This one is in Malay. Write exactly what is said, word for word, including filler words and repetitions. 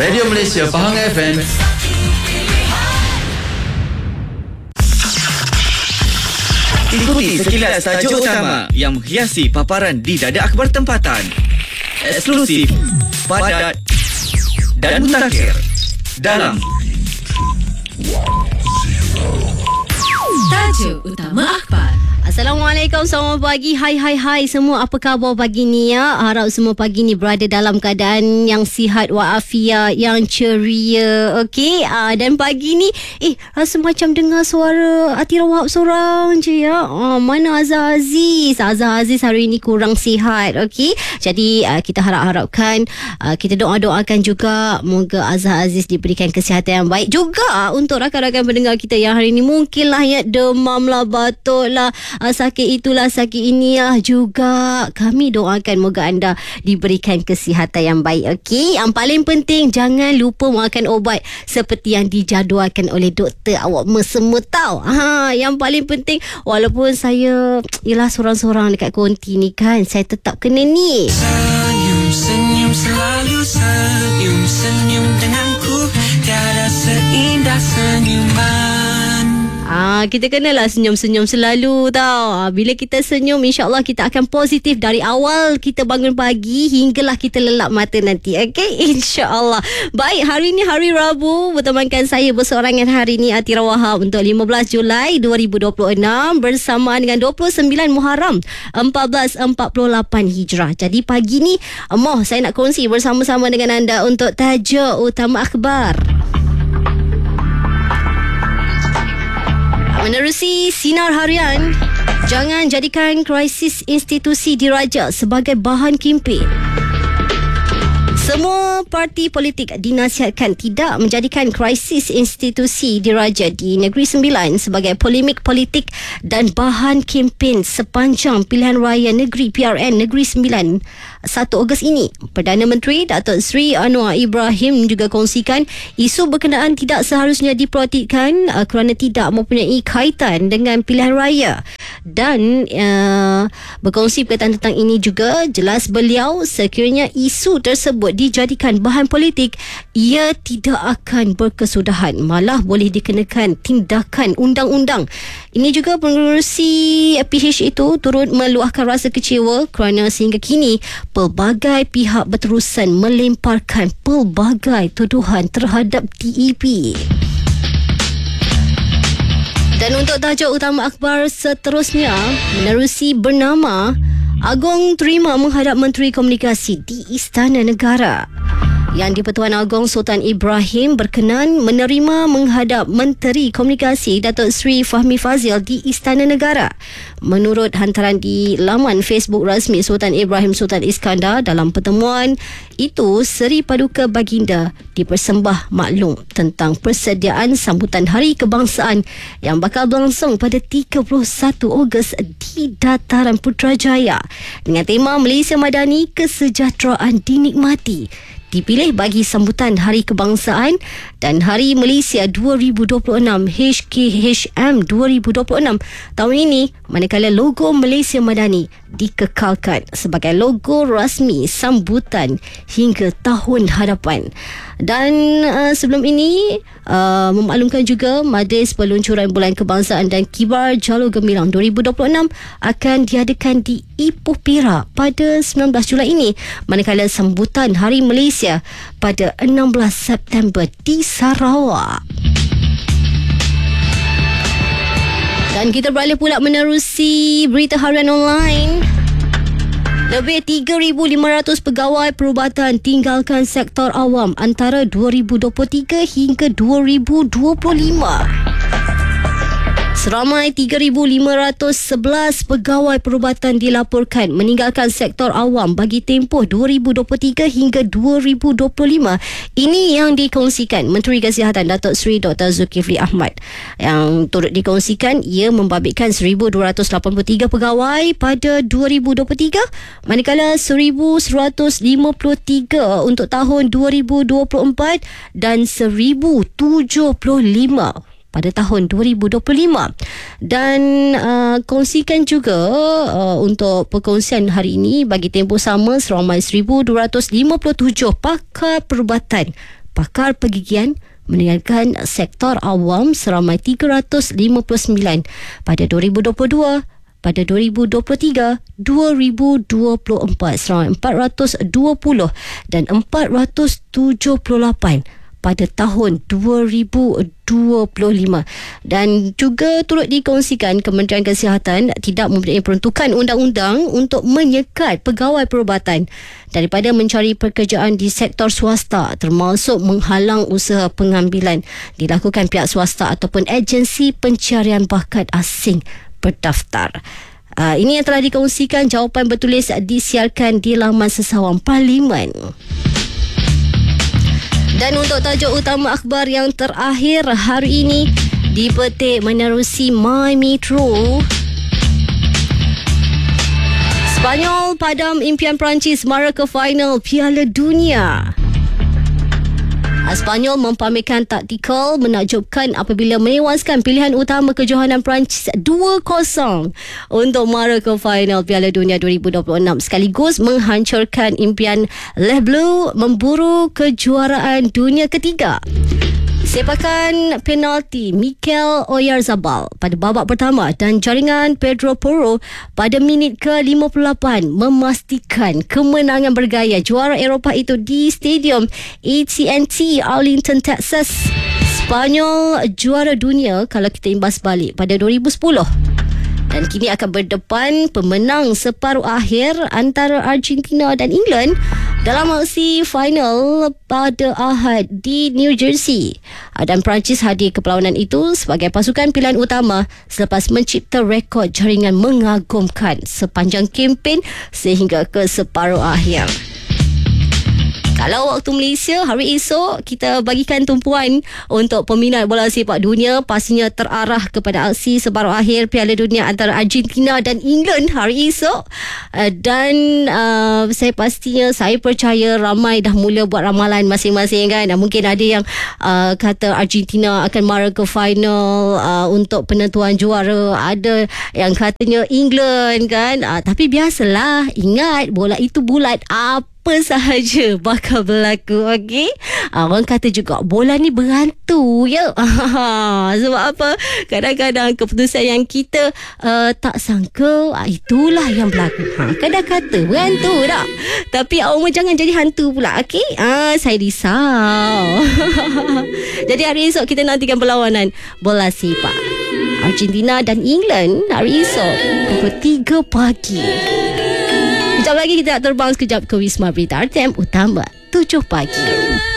Radio Malaysia Pahang F M. Ikuti sekilas tajuk utama yang menghiasi paparan di Dada Akhbar Tempatan. Eksklusif, padat dan mutakhir dalam Tajuk Utama Akhbar. Assalamualaikum, selamat pagi. Hai hai hai semua, apa khabar pagi ni ya? Harap semua pagi ni berada dalam keadaan yang sihat walafiat, yang ceria. Okey, uh, dan pagi ni eh rasa macam dengar suara Atira Wahab seorang je ya. Uh, mana Azhar Aziz? Azhar Aziz hari ni kurang sihat. Okey, jadi uh, kita harap-harapkan uh, kita doa-doakan juga moga Azhar Aziz diberikan kesihatan yang baik. Juga untuk rakan-rakan pendengar kita yang hari ni mungkinlah ya demam lah, batuk lah, Uh, sakit itulah, sakit inilah juga. Kami doakan moga anda diberikan kesihatan yang baik. Okey, yang paling penting jangan lupa makan ubat seperti yang dijadualkan oleh doktor awak semua tahu. Ha, yang paling penting, walaupun saya ialah seorang-seorang dekat konti ni kan, saya tetap kena ni. Senyum, senyum, selalu senyum, senyum denganku, tiada seindah senyuman. Ah, kita kenalah senyum-senyum selalu tau. Ah, bila kita senyum, insyaAllah kita akan positif dari awal kita bangun pagi hinggalah kita lelap mata nanti. Okey, insyaAllah. Baik, hari ni hari Rabu, bertemankan saya berseorangan hari ni Atira Wahab untuk lima belas Julai dua ribu dua puluh enam bersamaan dengan dua puluh sembilan Muharram empat belas empat puluh lapan Hijrah. Jadi pagi ni, Amoh, saya nak kongsi bersama-sama dengan anda untuk tajuk utama akhbar. Menerusi sinar harian, jangan jadikan krisis institusi diraja sebagai bahan kempen. Semua parti politik dinasihatkan tidak menjadikan krisis institusi diraja di Negeri Sembilan sebagai polemik politik dan bahan kempen sepanjang pilihan raya negeri P R N Negeri Sembilan satu Ogos ini. Perdana Menteri Datuk Seri Anwar Ibrahim juga kongsikan isu berkenaan tidak seharusnya dipolitikkan uh, kerana tidak mempunyai kaitan dengan pilihan raya. Dan uh, berkongsi berkaitan tentang ini juga, jelas beliau sekiranya isu tersebut dijadikan bahan politik, ia tidak akan berkesudahan, malah boleh dikenakan tindakan undang-undang. Ini juga pengerusi P H itu turut meluahkan rasa kecewa kerana sehingga kini pelbagai pihak berterusan melemparkan pelbagai tuduhan terhadap D E P. Dan untuk tajuk utama akhbar seterusnya, menerusi bernama Agong terima menghadap Menteri Komunikasi di Istana Negara. Yang di-Pertuan Agong Sultan Ibrahim berkenan menerima menghadap Menteri Komunikasi Datuk Seri Fahmi Fazil di Istana Negara. Menurut hantaran di laman Facebook rasmi Sultan Ibrahim Sultan Iskandar, dalam pertemuan itu Seri Paduka Baginda dipersembah maklum tentang persediaan sambutan Hari Kebangsaan yang bakal berlangsung pada tiga puluh satu Ogos di Dataran Putrajaya dengan tema Malaysia Madani, Kesejahteraan Dinikmati. Dipilih bagi sambutan Hari Kebangsaan dan Hari Malaysia dua ribu dua puluh enam H K H M dua ribu dua puluh enam tahun ini, manakala logo Malaysia Madani dikekalkan sebagai logo rasmi sambutan hingga tahun hadapan. Dan uh, sebelum ini uh, memaklumkan juga Majlis Peluncuran Bulan Kebangsaan dan Kibar Jalur Gemilang dua ribu dua puluh enam akan diadakan di Ipoh Perak pada sembilan belas Julai ini, manakala sambutan Hari Malaysia pada enam belas September di Sarawak. Dan kita beralih pula menerusi berita harian online. Lebih tiga ribu lima ratus pegawai perubatan tinggalkan sektor awam antara dua ribu dua puluh tiga hingga dua ribu dua puluh lima. Seramai tiga ribu lima ratus sebelas pegawai perubatan dilaporkan meninggalkan sektor awam bagi tempoh dua ribu dua puluh tiga hingga dua ribu dua puluh lima. Ini yang dikongsikan Menteri Kesihatan Datuk Seri Doktor Zulkifli Ahmad. Yang turut dikongsikan, ia membabitkan seribu dua ratus lapan puluh tiga pegawai pada dua ribu dua puluh tiga, manakala seribu seratus lima puluh tiga untuk tahun dua ribu dua puluh empat dan seribu tujuh puluh lima pada tahun dua ribu dua puluh lima. Dan uh, kongsikan juga uh, untuk perkongsian hari ini bagi tempoh sama seramai seribu dua ratus lima puluh tujuh pakar perubatan pakar pergigian meninggalkan sektor awam seramai tiga ratus lima puluh sembilan pada dua ribu dua puluh dua. Pada dua ribu dua puluh tiga dua ribu dua puluh empat seramai empat ratus dua puluh dan empat ratus tujuh puluh lapan pada tahun dua ribu dua puluh lima. Dan juga turut dikongsikan Kementerian Kesihatan tidak mempunyai peruntukan undang-undang untuk menyekat pegawai perubatan daripada mencari pekerjaan di sektor swasta, termasuk menghalang usaha pengambilan dilakukan pihak swasta ataupun agensi pencarian bakat asing berdaftar. Uh, ini yang telah dikongsikan, jawapan bertulis disiarkan di laman sesawang Parlimen. Dan untuk tajuk utama akhbar yang terakhir hari ini, dipetik menerusi My Metro. Spanyol padam impian Perancis mara ke final Piala Dunia. Spanyol mempamerkan taktikal menakjubkan apabila menewaskan pilihan utama kejohanan Perancis dua kosong untuk mara ke final Piala Dunia dua ribu dua puluh enam, sekaligus menghancurkan impian Les Bleus memburu kejuaraan dunia ketiga. Sepakan penalti Mikel Oyarzabal pada babak pertama dan jaringan Pedro Porro pada minit ke lima puluh lapan memastikan kemenangan bergaya juara Eropah itu di Stadium A T and T Arlington, Texas. Spanyol juara dunia kalau kita imbas balik pada dua ribu sepuluh. Dan kini akan berdepan pemenang separuh akhir antara Argentina dan England dalam aksi final pada Ahad di New Jersey. Dan Perancis hadir ke perlawanan itu sebagai pasukan pilihan utama selepas mencipta rekod jaringan mengagumkan sepanjang kempen sehingga ke separuh akhir. Kalau waktu Malaysia, hari esok kita bagikan tumpuan untuk peminat bola sepak dunia, pastinya terarah kepada aksi separuh akhir Piala Dunia antara Argentina dan England hari esok. Dan uh, saya pastinya, saya percaya ramai dah mula buat ramalan masing-masing kan. Mungkin ada yang uh, kata Argentina akan mara ke final uh, untuk penentuan juara, ada yang katanya England kan. Uh, tapi biasalah, ingat bola itu bulat, apa apa sahaja bakal berlaku, okey? Uh, orang kata juga bola ni berhantu, ya. Sebab apa? Kadang-kadang keputusan yang kita uh, tak sangka, uh, itulah yang berlaku. Ha, kadang kata berhantu tak? Tapi awak jangan jadi hantu pula, okey? Uh, saya risau. Jadi hari esok kita nantikan perlawanan bola sepak Argentina dan England hari esok pukul tiga pagi. Sekejap lagi kita nak terbang sekejap ke Wisma Berita R T M Utama tujuh pagi.